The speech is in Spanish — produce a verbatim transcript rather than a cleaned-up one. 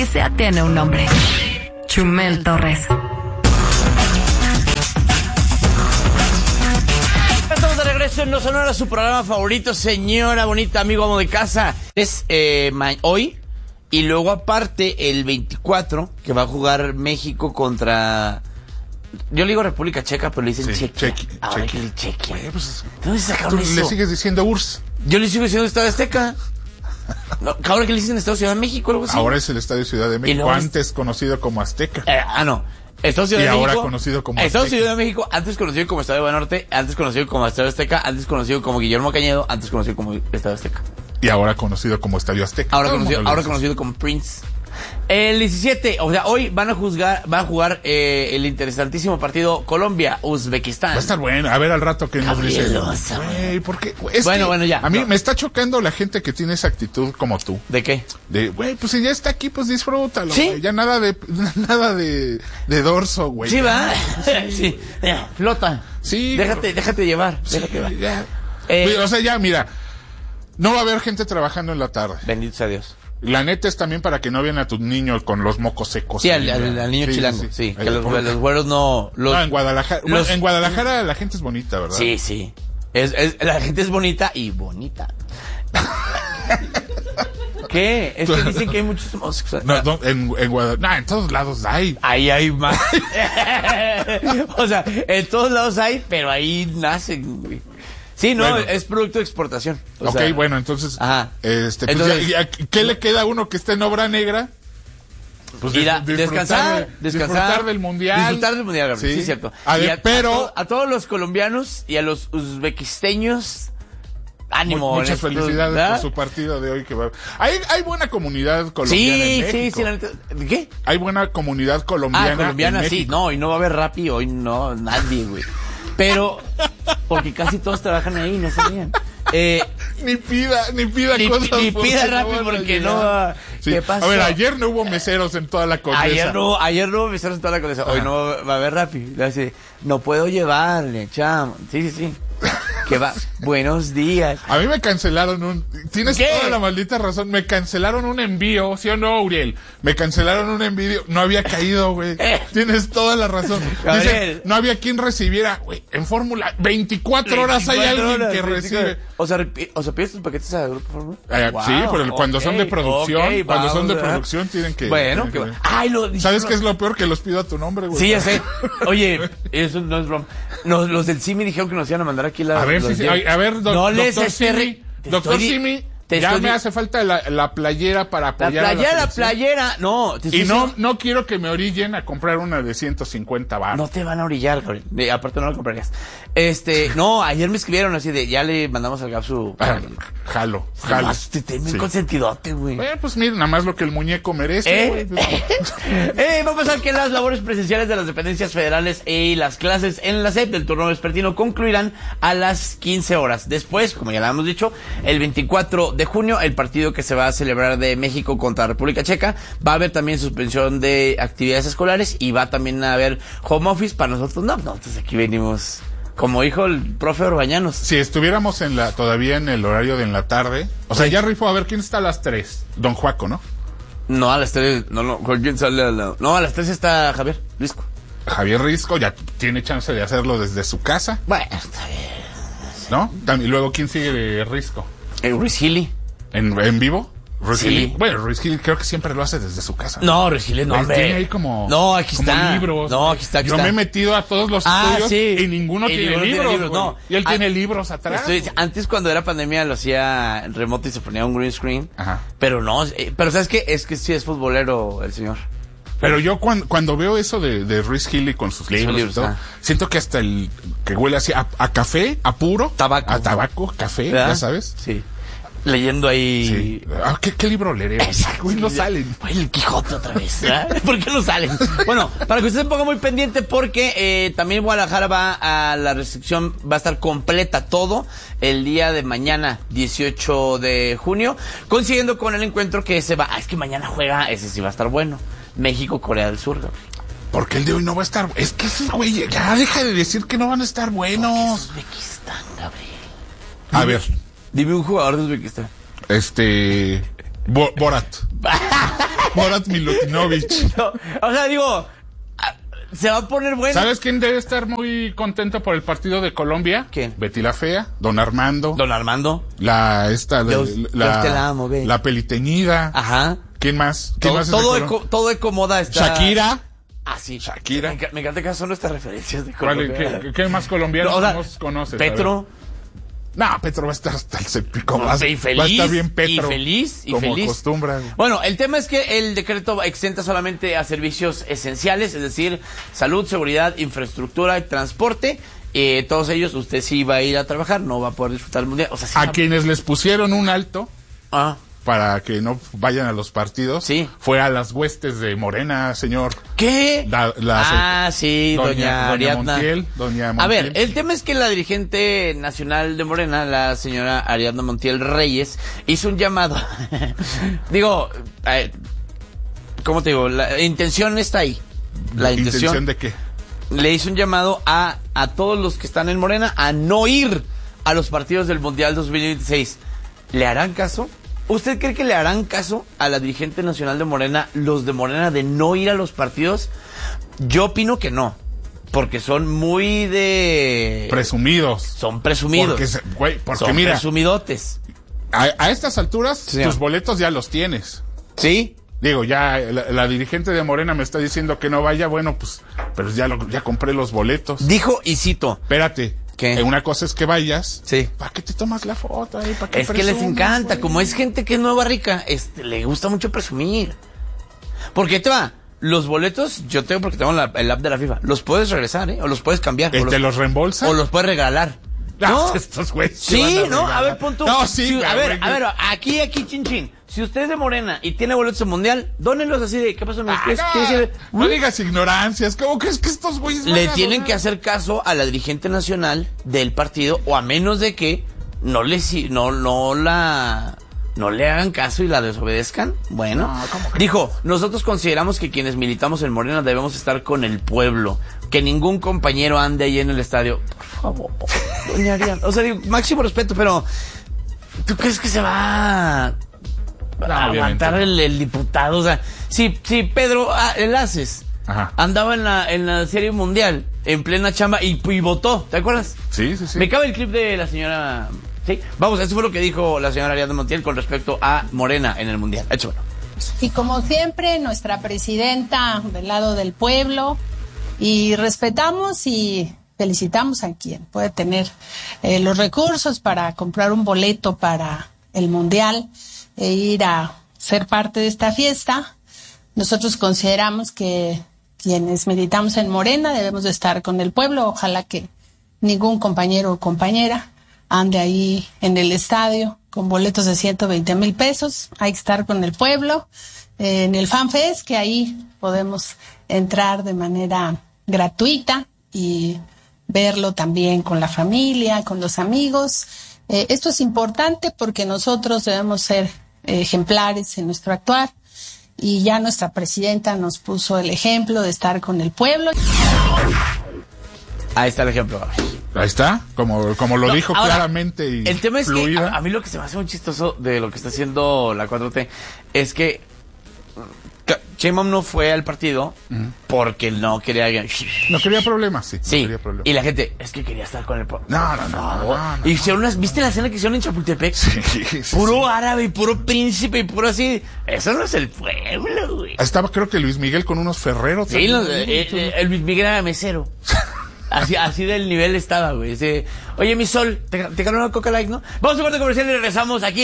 Ese tiene un nombre. Chumel Torres. Estamos de regreso en No Sonora, su programa favorito, señora bonita, amigo, amo de casa. Es eh, hoy y luego aparte el veinticuatro que va a jugar México contra... Yo le digo República Checa, pero le dicen sí, Chequia. Chequi, Ahora Chequi. que el Chequia. Oye, pues, ¿De dónde sacaron tú eso? le sigues diciendo U R S S. Yo le sigo diciendo Estadio Azteca. No, ahora que le dicen Estadio Ciudad de México, algo así. Ahora es el Estadio Ciudad de México, luego antes es... conocido como Azteca. Eh, ah, no. Estadio Ciudad y de México. ahora conocido como Estadio Azteca. Ciudad de México, antes conocido como Estadio Banorte, antes conocido como Estadio Azteca, antes conocido como Guillermo Cañedo, antes conocido como Estadio Azteca. Y ahora conocido como Estadio Azteca. Ahora conocido, ahora conocido como Prince. El diecisiete, o sea, hoy van a juzgar, van a jugar eh, el interesantísimo partido Colombia-Uzbekistán. Va a estar bueno. A ver al rato que nos dice. Gabrielosa, Güey, ¿por qué? Es Bueno, que bueno, ya. A mí No. me está chocando la gente que tiene esa actitud como tú. ¿De qué? De, güey, pues si ya está aquí, pues disfrútalo. ¿Sí? Güey. Ya nada de, nada de, de dorso, güey. Sí, va. Sí. sí. Ya, flota. Sí. Déjate, déjate llevar. Sí, Déjate llevar. ya. Eh, O sea, ya, mira. No va a haber gente trabajando en la tarde. Bendito sea Dios. La neta es también para que no vean a tus niños con los mocos secos. Sí, al, al, al niño Sí, chilango. sí, Sí, sí. que los, los güeros no. Los, No, en Guadalajara. los- Bueno, en Guadalajara la gente es bonita, ¿verdad? Sí, sí. Es, es, la gente es bonita y bonita. ¿Qué? Es que dicen que hay muchos homosexuales. No, no, en, en Guadalajara. No, en todos lados hay. Ahí hay más. O sea, en todos lados hay, pero ahí nacen, güey. Sí, no, Bueno. es producto de exportación. O Ok, sea, bueno, entonces. Ajá. Este, pues, Entonces- ya- ya, ¿qué le queda a uno que esté en obra negra? Pues Ir a dis- descansar, de- descansar. disfrutar del mundial. Disfrutar del mundial, Gabriel, sí, Sí. es cierto. A Y ver, a, pero- a, to- a todos los colombianos y a los uzbequisteños, ánimo. Mu- Muchas en estos, felicidades ¿verdad? por su partido de hoy que va. Hay, hay buena comunidad colombiana Sí, en sí, México. sí, la neta. ¿Qué? Hay buena comunidad colombiana. Ah, colombiana, en sí. México. No, y no va a haber Rappi hoy, no, nadie, güey. Pero, porque casi todos trabajan ahí, no sabían. Eh, Ni pida, ni pida Ni- cosas. ni porque pida no Rappi van a porque llegar. no va- Sí. ¿Qué pasó? A ver, ayer no hubo meseros en toda la condesa. ayer no, ayer no me hicieron toda la condesa. Hoy Ajá. no va a haber Rappi. Le hace, no puedo llevarle, chamo. Sí, sí, sí. Que va. Buenos días. A mí me cancelaron un... Tienes ¿Qué? toda la maldita razón. Me cancelaron un envío, ¿sí o no, Uriel? Me cancelaron un envío. No había caído, güey. Eh. Tienes toda la razón. Gabriel. Dice, no había quien recibiera, güey. En Fórmula, veinticuatro horas hay veinticuatro alguien horas, que veinticuatro. recibe. O sea, repi- o sea, pides tus paquetes a Grupo Fórmula. Eh, Wow, sí, pero cuando son de ok, producción, ok, cuando son de vamos, producción tienen que... Bueno, tienen que que- Ay, lo ¿Sabes qué es lo peor? Que los pido a tu nombre, güey. Sí, ya sé. Oye, eso no es broma. Nos, los del C I M I dijeron que nos iban a mandar aquí la. A ver, los sí, sí, diez. a ver, doc- No les doctor esté re- Simi, te doctor estoy di- Simi, te ya estoy me di- hace falta la, la playera para La apoyar a playera, la la selección. playera. No, te estoy Y no, diciendo- no quiero que me orillen a comprar una de ciento cincuenta baros. No te van a orillar, Gabriel. De- aparte no la comprarías. Este, no, ayer me escribieron así de, ya le mandamos al Gap su... Ah, jalo, jalo. Nomás te tenme un Sí. consentidote, güey. Bueno, pues mira, nada más lo que el muñeco merece, ¿Eh? güey. Eh, va a pasar que las labores presenciales de las dependencias federales y las clases en la S E P del turno vespertino concluirán a las quince horas. Después, como ya lo hemos dicho, el veinticuatro de junio, el partido que se va a celebrar de México contra República Checa, va a haber también suspensión de actividades escolares y va también a haber home office. Para nosotros no, no, entonces aquí venimos, como dijo el profe Orbañanos. Si estuviéramos en la, todavía en el horario de en la tarde, o sea, ya rifó, a ver, ¿quién está a las tres? Don Juaco, ¿no? No, a las tres, no, no, ¿con quién sale a la... No, a las tres está Javier Risco. Javier Risco ya tiene chance de hacerlo desde su casa, Bueno, está bien. ¿no? Tam- Y luego, ¿quién sigue de Risco? Eh, Ruiz Gili. ¿En, en vivo? Ruiz Sí. Gil. Bueno, Ruiz Gil creo que siempre lo hace desde su casa. No, Ruiz Gili no, Él hombre. tiene ahí como, No, aquí como está. libros. No, aquí está, aquí Yo está. me he metido a todos los Ah, estudios sí. y ninguno Y tiene ninguno tiene libros. libros, güey. no. Y él Ah, tiene libros atrás. Estoy- antes cuando era pandemia lo hacía en remoto y se ponía un green screen. Ajá. Pero no, eh, pero ¿sabes qué? Es que sí es futbolero el señor. Pero yo cuando, cuando veo eso de, de Ruiz Gili con sus libros, libros, y todo, ah. siento que hasta el que huele así a, a café, a puro, Tabaco. a tabaco, café, ¿Verdad? ya sabes. Sí. Leyendo ahí. Sí. Ah, ¿qué, ¿Qué libro leeremos? Exacto. Güey, no salen. Ay, el Quijote otra vez. ¿Verdad? ¿Por qué no salen? Bueno, para que usted se ponga muy pendiente porque eh, también Guadalajara va a la restricción, va a estar completa todo el día de mañana, dieciocho de junio, coincidiendo con el encuentro que se va. Ah, es que mañana juega, ese sí va a estar bueno. México-Corea del Sur, Gabriel. Porque el de hoy no va a estar. Es que ese güey, ya deja de decir que no van a estar buenos. Uzbekistán, Gabriel. A ver, Dime un jugador de Uzbekistán. este. Bo- Borat. Borat Milutinovic. No, o sea, digo, se va a poner bueno. ¿Sabes quién debe estar muy contento por el partido de Colombia? ¿Quién? Betty la Fea, Don Armando. Don Armando. La, esta, Dios, la, Dios te la amo, ve. la peliteñida. Ajá. ¿Quién más? ¿Quién Todo, más es de todo, Colombia? eco, todo Ecomoda está... Shakira. Ah, sí. Shakira. Me, enca- me encanta que son nuestras referencias de ¿Cuál- Colombia. ¿Qué, qué más colombianos No, o sea, nos conoces? Petro. No, Petro va a estar hasta el cepico. No, va, y feliz, va a estar bien Petro. y feliz, y como feliz. acostumbra. Bueno, el tema es que el decreto exenta solamente a servicios esenciales, es decir, salud, seguridad, infraestructura y transporte. Eh, todos ellos, usted sí va a ir a trabajar, no va a poder disfrutar el mundial. O sea, sí A va- quienes les pusieron un alto Ah, para que no vayan a los partidos, Sí. fue a las huestes de Morena, señor. ¿qué? La- la- ah, sí, doña, doña, doña Ariadna. Montiel, doña A Montiel. ver, el tema es que la dirigente nacional de Morena, la señora Ariadna Montiel Reyes, hizo un llamado. Digo, eh, ¿cómo te digo? La intención está ahí. La intención, ¿Intención de qué? le hizo un llamado a, a todos los que están en Morena a no ir a los partidos del Mundial dos mil veintiséis. ¿Le harán caso? ¿Usted cree que le harán caso a la dirigente nacional de Morena, los de Morena, de no ir a los partidos? Yo opino que no, porque son muy de... Presumidos. son presumidos. Porque, se- güey, porque son mira, presumidotes. a, a estas alturas, Sí. tus boletos ya los tienes. ¿Sí? Digo, ya la, la dirigente de Morena me está diciendo que no vaya, bueno, pues, pero ya lo, ya compré los boletos. Dijo, y cito, Espérate. ¿Qué? Eh, una cosa es que vayas. Sí. ¿Para qué te tomas la foto ahí? ¿Para qué es que les presumes, encanta, güey? como es gente que es nueva rica, este, le gusta mucho presumir. Porque te va, los boletos, yo tengo porque tengo la- el app de la FIFA, los puedes regresar, ¿eh? O los puedes cambiar. ¿Eh, o ¿Te los, los reembolsa? o los puedes regalar. Ah, ¿No? estos güeyes se Sí, van a ¿no? A regalar. ver, pon tú. No, sí, Si- a ver, güey. a ver, aquí, aquí, chin, chin. Si usted es de Morena y tiene boletos de mundial, dónenlos así de, ¿qué pasó? Ah, ¿Quieres- no, quieres ir? no digas ignorancias. ¿Cómo crees que estos güeyes van Le a tienen donar? que hacer caso a la dirigente nacional del partido, o a menos de que no le, si- no, no la, no le hagan caso y la desobedezcan. Bueno, No, ¿cómo que dijo, nosotros consideramos que quienes militamos en Morena debemos estar con el pueblo, que ningún compañero ande ahí en el estadio. Por favor, doña Ariadna. O sea, digo, máximo respeto, pero ¿tú crees que se va a No, a obviamente aguantar no. el, el diputado? O sea, si, si Pedro ah, Enlaces Ajá. andaba en la, en la serie mundial, en plena chamba, y, y votó, ¿te acuerdas? Sí, sí, sí. Me cabe el clip de la señora... Sí, vamos, eso fue lo que dijo la señora Ariadna Montiel con respecto a Morena en el mundial. Échalo. Y como siempre, nuestra presidenta del lado del pueblo, y respetamos y felicitamos a quien puede tener eh, los recursos para comprar un boleto para el mundial e ir a ser parte de esta fiesta. Nosotros consideramos que quienes militamos en Morena debemos de estar con el pueblo. Ojalá que ningún compañero o compañera ande ahí en el estadio con boletos de ciento veinte mil pesos. Hay que estar con el pueblo eh, en el FanFest, que ahí podemos entrar de manera gratuita y verlo también con la familia, con los amigos. Eh, esto es importante porque nosotros debemos ser eh, ejemplares en nuestro actuar, y ya nuestra presidenta nos puso el ejemplo de estar con el pueblo. Ahí está el ejemplo. Ahí está, como, como lo No, dijo ahora, claramente y el tema es fluida. que a, a mí lo que se me hace muy chistoso de lo que está haciendo la cuatro T es que Ca- Sheinbaum no fue al partido porque no quería... No quería problemas, sí. Sí, no quería problemas. y la gente, es que quería estar con el pueblo. No, no, no, no, no, no. Y hicieron unas, ¿viste la escena que hicieron en Chapultepec? Sí, sí, Puro sí. árabe y puro príncipe y puro así. Eso no es el pueblo, güey. Estaba creo que Luis Miguel con unos ferreros. Sí, también. los- eh, eh, el Luis Miguel era mesero. Así, así del nivel estaba, güey. Dice, oye, mi sol, te, te ganó una Coca Light, ¿no? Vamos a un corte comercial y regresamos aquí.